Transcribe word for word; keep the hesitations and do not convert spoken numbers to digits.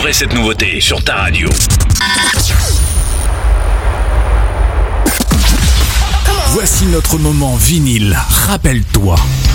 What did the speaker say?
Découvrez cette nouveauté sur ta radio. Voici notre moment vinyle. Rappelle-toi.